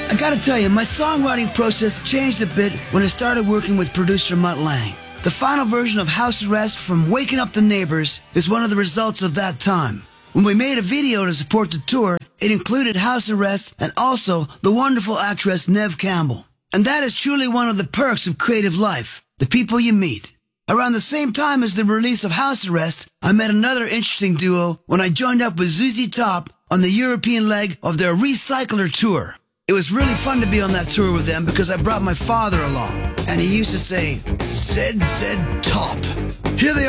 I gotta tell you, my songwriting process changed a bit when I started working with producer Mutt Lange. The final version of House Arrest from Waking Up the Neighbors is one of the results of that time. When we made a video to support the tour, it included House Arrest and also the wonderful actress Neve Campbell. And that is truly one of the perks of creative life, the people you meet. Around the same time as the release of House Arrest, I met another interesting duo when I joined up with ZZ Top on the European leg of their Recycler tour. It was really fun to be on that tour with them because I brought my father along, and he used to say, "Zed Top." Here they are.